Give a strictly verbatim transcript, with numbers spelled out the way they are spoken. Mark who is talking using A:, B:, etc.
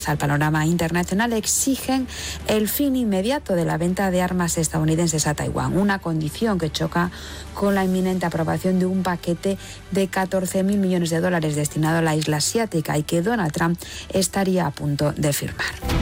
A: al panorama internacional exigen el fin inmediato de la venta de armas estadounidenses a Taiwán, una condición que choca con la inminente aprobación de un paquete de catorce mil millones de dólares destinado a la isla asiática y que Donald Trump estaría a punto de firmar.